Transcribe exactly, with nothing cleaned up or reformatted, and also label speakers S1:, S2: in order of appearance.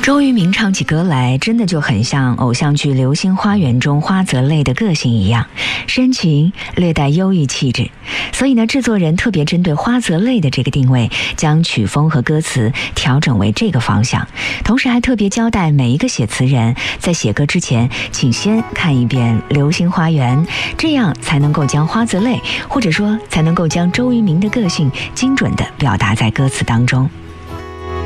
S1: 周渝民唱起歌来，真的就很像偶像剧《流星花园》中花泽类的个性一样，深情，略带忧郁气质。所以呢，制作人特别针对花泽类的这个定位，将曲风和歌词调整为这个方向，同时还特别交代每一个写词人在写歌之前，请先看一遍《流星花园》，这样才能够将花泽类，或者说才能够将周渝民的个性精准地表达在歌词当中。